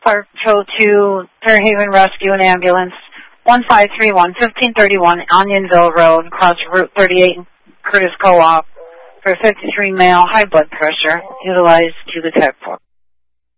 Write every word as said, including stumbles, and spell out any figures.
Clark Patrol two, Fairhaven Rescue and Ambulance, one five three one, fifteen thirty-one Onionville Road, across Route thirty-eight, Curtis Co-op, for fifty-three male, high blood pressure, utilized to the tech force.